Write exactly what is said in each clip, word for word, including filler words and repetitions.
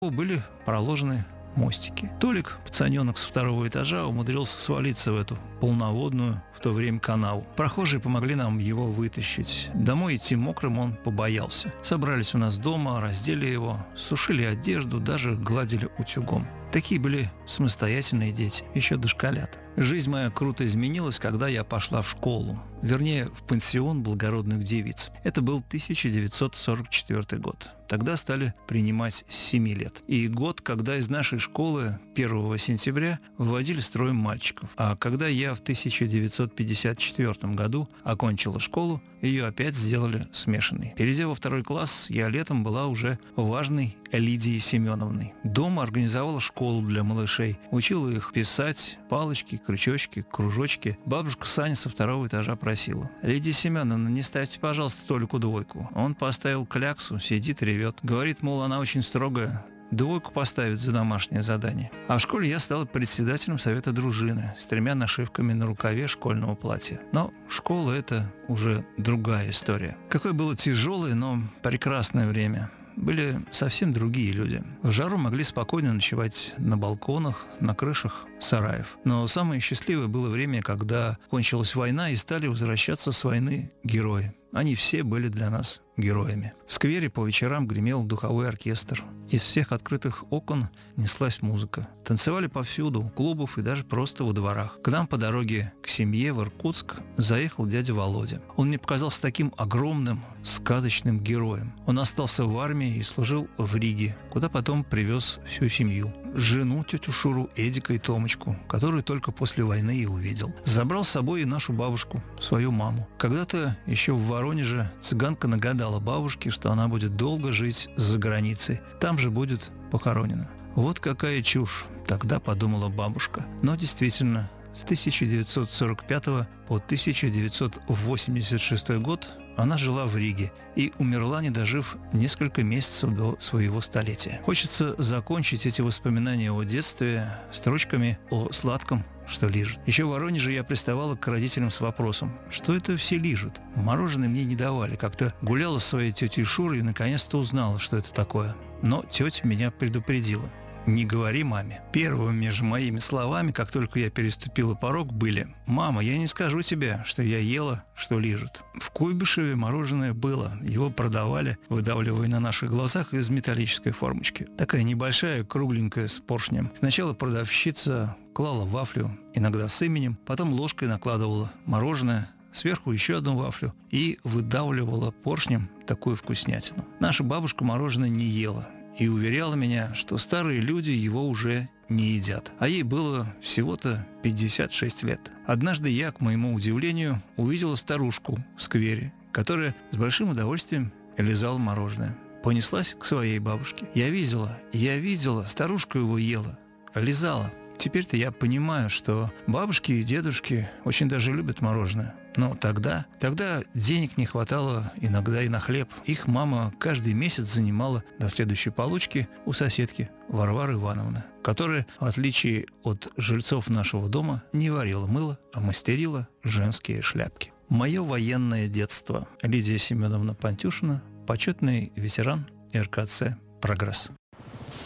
были проложены мостики. Толик, пацаненок со второго этажа, умудрился свалиться в эту полноводную в то время канаву. Прохожие помогли нам его вытащить. Домой идти мокрым он побоялся. Собрались у нас дома, раздели его, сушили одежду, даже гладили утюгом. Такие были самостоятельные дети, еще дошколята. Жизнь моя круто изменилась, когда я пошла в школу. Вернее, в пансион благородных девиц. Это был тысяча девятьсот сорок четвёртый год. Тогда стали принимать с семи лет. И год, когда из нашей школы первого сентября выводили строем мальчиков. А когда я в тысяча девятьсот пятьдесят четвёртом году окончила школу, ее опять сделали смешанной. Перейдя во второй класс, я летом была уже важной Лидией Семеновной. Дома организовала школу для малышей. Учила их писать, палочки, крючочки, кружочки. Бабушка Саня со второго этажа просила: «Лидия Семеновна, не ставьте, пожалуйста, Толику двойку. Он поставил кляксу, сидит, ревет. Говорит, мол, она очень строгая. Двойку поставит за домашнее задание». А в школе я стала председателем совета дружины с тремя нашивками на рукаве школьного платья. Но школа — это уже другая история. Какое было тяжелое, но прекрасное время. Были совсем другие люди. В жару могли спокойно ночевать на балконах, на крышах сараев. Но самое счастливое было время, когда кончилась война и стали возвращаться с войны герои. Они все были для нас героями. В сквере по вечерам гремел духовой оркестр. Из всех открытых окон неслась музыка. Танцевали повсюду, у клубов и даже просто во дворах. К нам по дороге к семье в Иркутск заехал дядя Володя. Он мне показался таким огромным, сказочным героем. Он остался в армии и служил в Риге, куда потом привез всю семью. Жену, тетю Шуру, Эдика и Томочку, которую только после войны и увидел. Забрал с собой и нашу бабушку, свою маму. Когда-то еще в Воронеже цыганка нагадала бабушке, что она будет долго жить за границей. Там же будет похоронена. Вот какая чушь, тогда подумала бабушка. Но действительно, с тысяча девятьсот сорок пятого по тысяча девятьсот восемьдесят шестой год она жила в Риге и умерла, не дожив несколько месяцев до своего столетия. Хочется закончить эти воспоминания о детстве строчками о сладком, что лижет. Еще в Воронеже я приставала к родителям с вопросом: что это все лижут? Мороженое мне не давали. Как-то гуляла с своей тетей Шурой и наконец-то узнала, что это такое. Но тетя меня предупредила: не говори маме. Первыми же моими словами, как только я переступила порог, были: «Мама, я не скажу тебе, что я ела, что лижут». В Куйбышеве мороженое было. Его продавали, выдавливая на наших глазах из металлической формочки. Такая небольшая, кругленькая, с поршнем. Сначала продавщица клала вафлю, иногда с именем, потом ложкой накладывала мороженое, сверху еще одну вафлю и выдавливала поршнем такую вкуснятину. Наша бабушка мороженое не ела и уверяла меня, что старые люди его уже не едят. А ей было всего-то пятьдесят шесть лет. Однажды я, к моему удивлению, увидела старушку в сквере, которая с большим удовольствием лизала мороженое. Понеслась к своей бабушке. Я видела, я видела, старушка его ела, лизала. Теперь-то я понимаю, что бабушки и дедушки очень даже любят мороженое. Но тогда, тогда денег не хватало иногда и на хлеб. Их мама каждый месяц занимала до следующей получки у соседки Варвары Ивановны, которая, в отличие от жильцов нашего дома, не варила мыло, а мастерила женские шляпки. Мое военное детство. Лидия Семеновна Пантюшина, почетный ветеран эр ка цэ «Прогресс».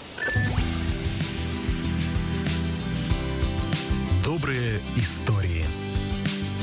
Добрые истории.